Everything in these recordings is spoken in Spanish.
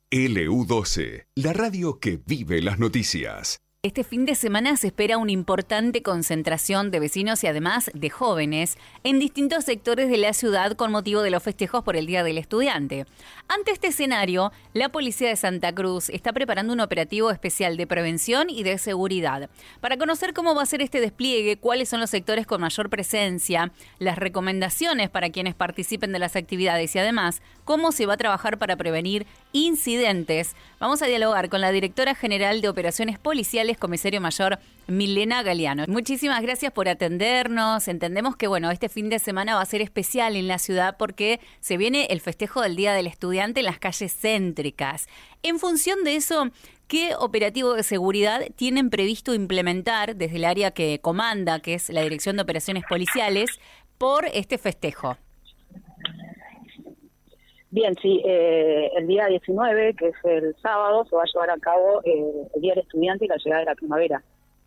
LU12, la radio que vive las noticias. Este fin de semana se espera una importante concentración de vecinos y además de jóvenes en distintos sectores de la ciudad con motivo de los festejos por el Día del Estudiante. Ante este escenario, la Policía de Santa Cruz está preparando un operativo especial de prevención y de seguridad. Para conocer cómo va a ser este despliegue, cuáles son los sectores con mayor presencia, las recomendaciones para quienes participen de las actividades y además cómo se va a trabajar para prevenir incidentes, vamos a dialogar con la directora general de Operaciones Policiales, comisario mayor Milena Galeano. Muchísimas gracias por atendernos. Entendemos que este fin de semana va a ser especial en la ciudad porque se viene el festejo del Día del Estudiante en las calles céntricas. En función de eso, ¿qué operativo de seguridad tienen previsto implementar desde el área que comanda, que es la Dirección de Operaciones Policiales, por este festejo? Bien, sí, el día 19, que es el sábado, se va a llevar a cabo el Día del Estudiante y la llegada de la primavera.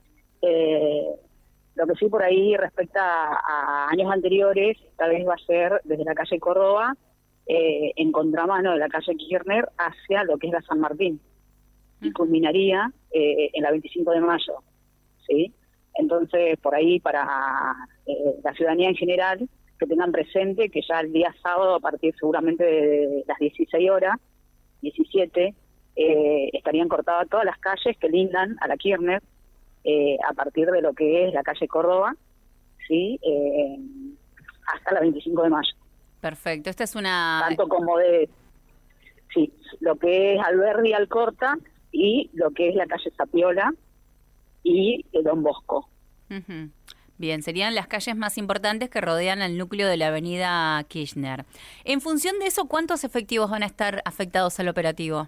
Lo que sí por ahí respecta a años anteriores, esta vez va a ser desde la calle Córdoba, en contramano de la calle Kirchner, hacia lo que es la San Martín, y culminaría en la 25 de mayo, ¿sí? Entonces, por ahí para la ciudadanía en general, que tengan presente que ya el día sábado, a partir seguramente de las 16 horas, 17, estarían cortadas todas las calles que lindan a la Kirchner, a partir de lo que es la calle Córdoba, ¿sí? Hasta la 25 de mayo. Perfecto, esta es una... Tanto como sí, lo que es Alberdi, Alcorta, y lo que es la calle Zapiola y Don Bosco. Uh-huh. Bien, serían las calles más importantes que rodean al núcleo de la avenida Kirchner. En función de eso, ¿cuántos efectivos van a estar afectados al operativo?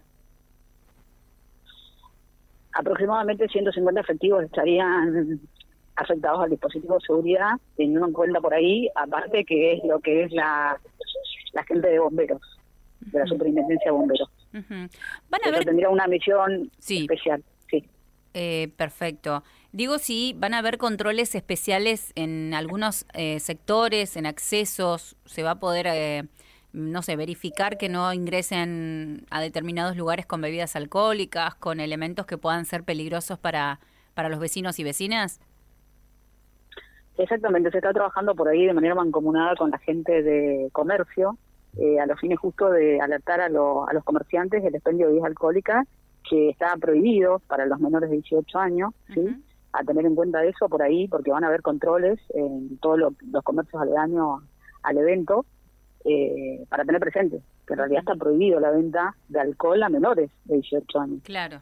Aproximadamente 150 efectivos estarían afectados al dispositivo de seguridad, teniendo en cuenta por ahí, aparte que es lo que es la gente de bomberos, de la Superintendencia de Bomberos. Uh-huh. Van a ver... tendría una misión especial, sí. Perfecto. Digo, si van a haber controles especiales en algunos sectores, en accesos, se va a poder, verificar que no ingresen a determinados lugares con bebidas alcohólicas, con elementos que puedan ser peligrosos para los vecinos y vecinas. Exactamente, se está trabajando por ahí de manera mancomunada con la gente de comercio, a los fines justo de alertar a los comerciantes del expendio de bebidas alcohólicas, que está prohibido para los menores de 18 años, ¿sí? Uh-huh. A tener en cuenta eso por ahí, porque van a haber controles en todos los comercios aledaños al evento, para tener presente que en realidad está prohibido la venta de alcohol a menores de 18 años. Claro.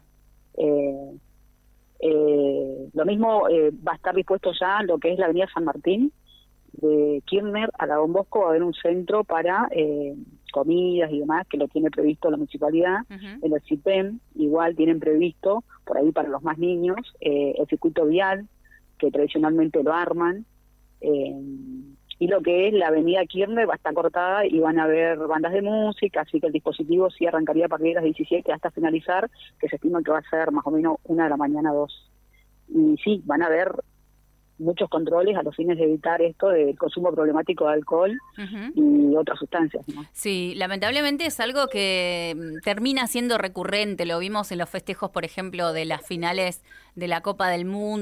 Lo mismo va a estar dispuesto ya lo que es la avenida San Martín, de Kirchner a la Don Bosco. Va a haber un centro para comidas y demás, que lo tiene previsto la municipalidad. Uh-huh. En el CIPEM igual tienen previsto, por ahí para los más niños, el circuito vial, que tradicionalmente lo arman, y lo que es la avenida Kirchner va a estar cortada y van a haber bandas de música, así que el dispositivo sí arrancaría a partir de las 17 hasta finalizar, que se estima que va a ser más o menos 1 de la mañana, 2. Y sí, van a haber muchos controles a los fines de evitar esto del consumo problemático de alcohol. Uh-huh. Y otras sustancias, ¿no? Sí, lamentablemente es algo que termina siendo recurrente. Lo vimos en los festejos, por ejemplo, de las finales de la Copa del Mundo.